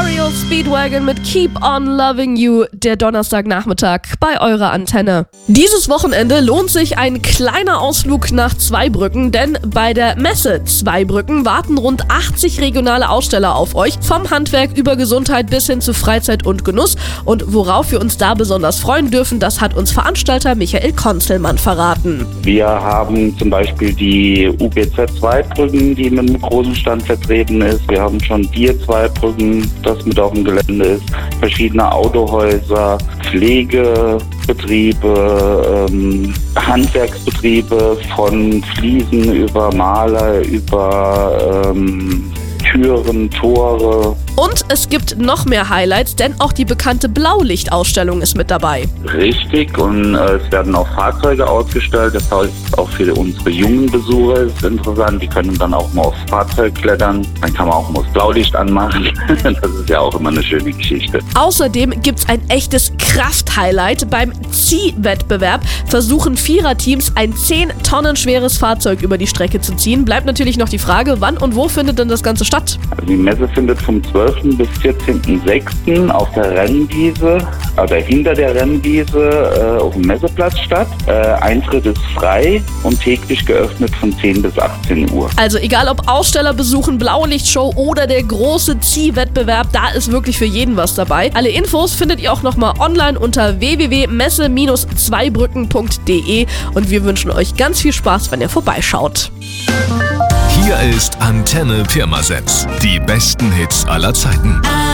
REO Speedwagon mit Keep on Loving You, der Donnerstagnachmittag bei eurer Antenne. Dieses Wochenende lohnt sich ein kleiner Ausflug nach Zweibrücken, denn bei der Messe Zweibrücken warten rund 80 regionale Aussteller auf euch, vom Handwerk über Gesundheit bis hin zu Freizeit und Genuss. Und worauf wir uns da besonders freuen dürfen, das hat uns Veranstalter Michael Konzelmann verraten. Wir haben zum Beispiel die UBZ Zweibrücken, die mit einem großen Stand vertreten ist. Wir haben schon Bier Zweibrücken, das mit auf dem Gelände ist. Verschiedene Autohäuser, Pflegebetriebe, Handwerksbetriebe von Fliesen über Maler, über Türen, Tore. Und es gibt noch mehr Highlights, denn auch die bekannte Blaulichtausstellung ist mit dabei. Richtig, und es werden auch Fahrzeuge ausgestellt. Das heißt, auch für unsere jungen Besucher ist es interessant. Die können dann auch mal aufs Fahrzeug klettern. Dann kann man auch mal das Blaulicht anmachen. Das ist ja auch immer eine schöne Geschichte. Außerdem gibt's ein echtes Kraft-Highlight. Beim Ziehwettbewerb versuchen Viererteams ein 10 Tonnen schweres Fahrzeug über die Strecke zu ziehen. Bleibt natürlich noch die Frage, wann und wo findet denn das Ganze statt? Also die Messe findet vom 12. bis 14.06. auf der Rennwiese, oder hinter der Rennwiese auf dem Messeplatz statt. Eintritt ist frei und täglich geöffnet von 10 bis 18 Uhr. Also egal ob Aussteller besuchen, Blaulichtshow oder der große Ziehwettbewerb, da ist wirklich für jeden was dabei. Alle Infos findet ihr auch nochmal online unter www.messe-zweibrücken.de und wir wünschen euch ganz viel Spaß, wenn ihr vorbeischaut. Hier ist Antenne Pirmasens. Die besten Hits aller Zeiten.